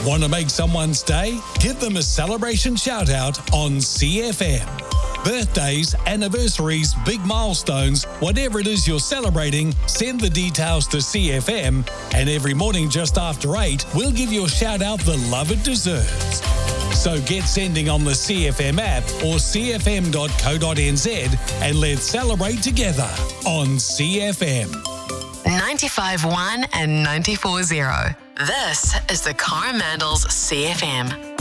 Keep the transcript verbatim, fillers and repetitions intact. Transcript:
Want to make someone's day? Give them a celebration shout out on C F M. Birthdays, anniversaries, big milestones, whatever it is you're celebrating, send the details to C F M, and every morning just after eight, we'll give your shout out the love it deserves. So get sending on the C F M app or c f m dot co dot n z and let's celebrate together on C F M. ninety-five point one and ninety-four point zero. This is the Coromandels C F M.